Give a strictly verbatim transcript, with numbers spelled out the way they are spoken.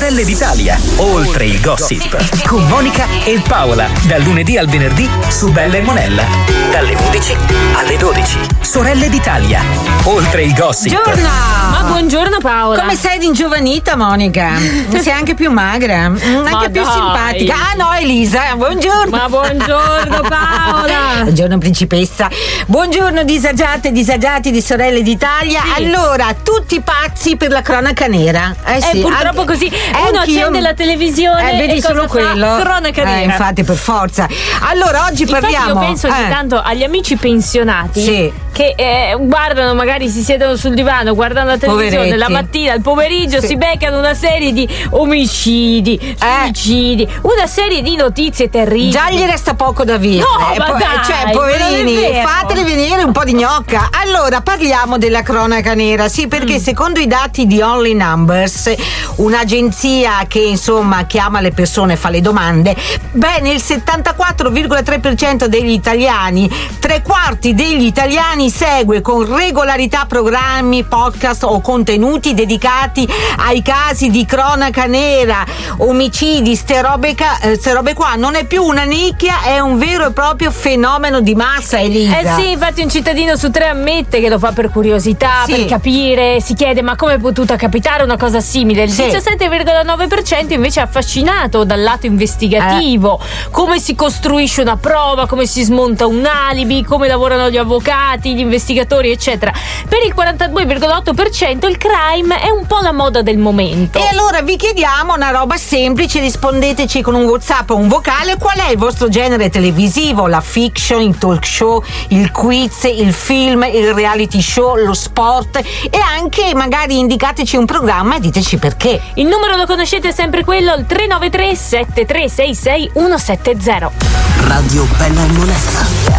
Sorelle d'Italia, oltre il gossip, con Monica e Paola, dal lunedì al venerdì su Bella e Monella, dalle undici alle dodici. Sorelle d'Italia, oltre il gossip. Buongiorno! Ma buongiorno Paola. Come sei ringiovanita, Monica? Sei anche più magra, mm, anche più dai. simpatica. Ah no, Elisa, buongiorno. Ma buongiorno Paola. Buongiorno principessa. Buongiorno disagiate e disagiati di Sorelle d'Italia. Sì. Allora, tutti pazzi per la cronaca nera. Eh Eh, sì, purtroppo anche- così. eh, Uno anch'io- accende la televisione eh, vedi e cosa solo fa? quello. Cronaca Eh, nera. infatti, per forza. Allora, oggi Infatti parliamo. io penso ogni eh. tanto agli amici pensionati Sì. che eh, guardano, magari si siedono sul divano, guardano la televisione Poveretti. la mattina, al pomeriggio Sì. si beccano una serie di omicidi, suicidi, una serie di notizie terribili. Già gli resta poco da vivere. No, Eh, ma po- dai, cioè, ma non è poverini, vero. fateli venire un po' di gnocca. Allora, parliamo della cronaca nera. Sì, perché Mm. secondo i dati di Only Numbers, un'agenzia che insomma chiama le persone e fa le domande, beh, nel settantaquattro virgola tre per cento degli italiani, tre quarti degli italiani segue con regolarità programmi, podcast o contenuti dedicati ai casi di cronaca nera, omicidi, ste robe, ca- eh, ste robe qua. Non è più una nicchia, è un vero e proprio fenomeno di massa, Elisa. Eh sì, infatti un cittadino su tre ammette che lo fa per curiosità, Sì. per capire, si chiede ma come è potuta capitare una cosa simile. Il Sì. diciassette virgola nove per cento invece è affascinato dal lato investigativo, come si costruisce una prova, come si smonta un alibi, come lavorano gli avvocati, gli investigatori, eccetera. Per il quarantadue virgola otto per cento il crime è un po' la moda del momento. E allora vi chiediamo una roba semplice, rispondeteci con un WhatsApp o un vocale. Qual è il vostro genere televisivo? La fiction, il talk show, il quiz, il film, il reality show, lo sport, e anche magari indicateci un programma e diteci perché. Il numero lo conoscete sempre quello, il tre nove tre sette tre sei sei uno sette zero. Radio Bella e Monella.